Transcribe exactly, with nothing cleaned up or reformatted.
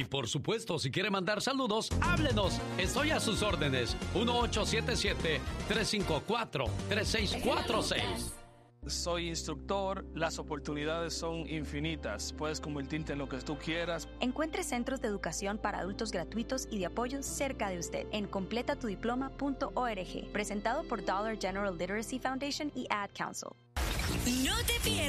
Y por supuesto, si quiere mandar saludos, háblenos. Estoy a sus órdenes. uno ocho siete siete, tres cinco cuatro, tres seis cuatro seis. Soy instructor, las oportunidades son infinitas. Puedes convertirte en lo que tú quieras. Encuentre centros de educación para adultos gratuitos y de apoyo cerca de usted en completa tu diploma punto org. Presentado por Dollar General Literacy Foundation y Ad Council. No te pierdas